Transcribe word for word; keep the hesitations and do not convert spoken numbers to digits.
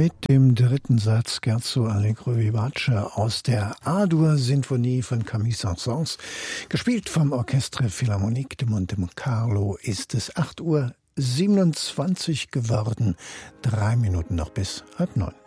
mit dem dritten Satz Scherzo Allegro vivace aus der A-Dur-Sinfonie von Camille Saint-Saëns. Gespielt vom Orchestre Philharmonique de Monte Carlo ist es acht Uhr siebenundzwanzig geworden. Drei Minuten noch bis halb neun.